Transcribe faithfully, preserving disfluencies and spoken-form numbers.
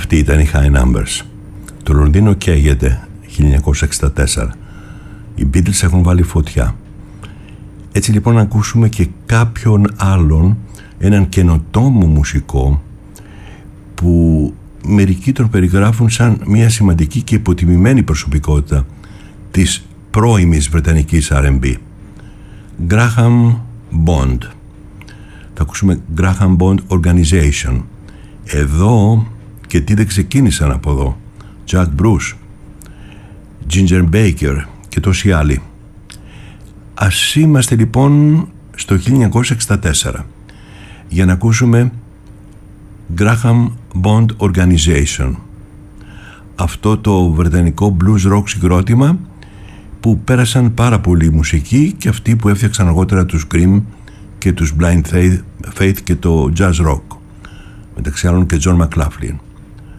Αυτοί ήταν οι High Numbers. Το Λονδίνο καίγεται, χίλια εννιακόσια εξήντα τέσσερα. Οι Beatles έχουν βάλει φωτιά. Έτσι λοιπόν να ακούσουμε και κάποιον άλλον, έναν καινοτόμο μουσικό που μερικοί τον περιγράφουν σαν μια σημαντική και υποτιμημένη προσωπικότητα της πρώιμης βρετανικής αρ εν μπι. Graham Bond. Θα ακούσουμε Graham Bond Organization. Εδώ και τι δεν ξεκίνησαν από εδώ. Jack Bruce, Ginger Baker και τόσοι άλλοι. Ας είμαστε λοιπόν στο χίλια εννιακόσια εξήντα τέσσερα για να ακούσουμε Graham Bond Organization, αυτό το βρετανικό blues rock συγκρότημα που πέρασαν πάρα πολλοί μουσικοί και αυτοί που έφτιαξαν αργότερα τους Cream και τους Blind Faith και το Jazz Rock, μεταξύ άλλων και John McLaughlin.